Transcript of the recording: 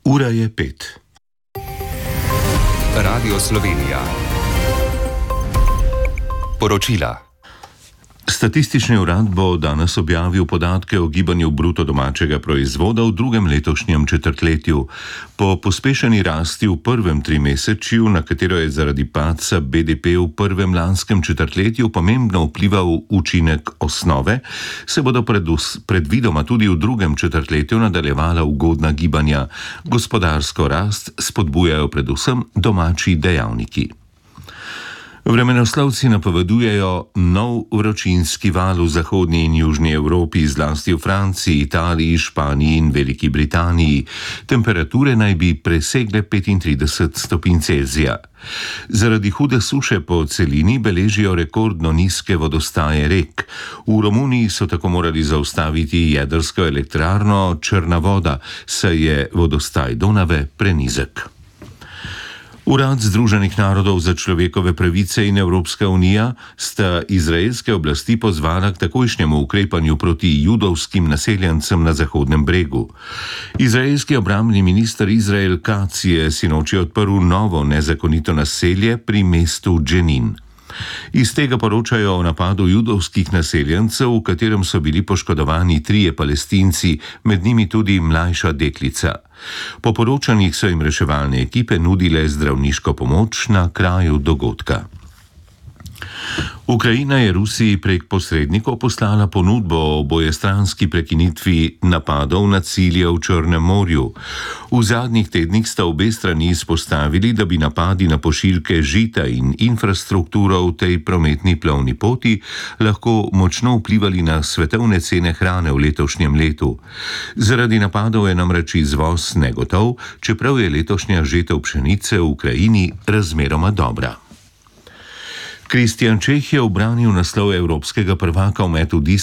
Ura je 5. Radio Slovenija. Poročila. Statistični urad bo danes objavil podatke o gibanju bruto domačega proizvoda v drugem letošnjem četrtletju. Po pospešeni rasti v prvem trimesečju, na katero je zaradi padca BDP v prvem lanskem četrtletju pomembno vplival učinek osnove, se bodo predvidoma tudi v drugem četrtletju nadaljevala ugodna gibanja. Gospodarsko rast spodbujajo predvsem domači dejavniki. Vremenoslovci napovedujejo nov vročinski val v zahodnji in južni Evropi, zlasti v Franciji, Italiji, Španiji in Veliki Britaniji. Temperature naj bi presegle 35 stopinj Celzija. Zaradi hude suše po celini beležijo rekordno nizke vodostaje rek. V Romuniji so tako morali zaustaviti jedrsko elektrarno Črna voda, saj je vodostaj Donave prenizek. Urad Združenih narodov za človekove pravice in Evropska unija sta izraelske oblasti pozvala k takojšnjemu ukrepanju proti judovskim naseljencem na Zahodnem bregu. Izraelski obrambni minister Izrael Katz je sinoči odprl novo nezakonito naselje pri mestu Dženin. Iz tega poročajo o napadu judovskih naseljencev, v katerem so bili poškodovani 3 Palestinci, med njimi tudi mlajša deklica. Po poročanjih so jim reševalne ekipe nudile zdravniško pomoč na kraju dogodka. Ukrajina je Rusiji prek posrednikov poslala ponudbo o obojestranski prekinitvi napadov na cilje v Črnem morju. V zadnjih tednih sta obe strani izpostavili, da bi napadi na pošiljke žita in infrastrukturo v tej prometni plovni poti lahko močno vplivali na svetovne cene hrane v letošnjem letu. Zaradi napadov je namreč izvoz negotov, čeprav je letošnja žetev pšenice v Ukrajini razmeroma dobra. Kristjan Čeh je ubranil naslov evropskega prvaka v metu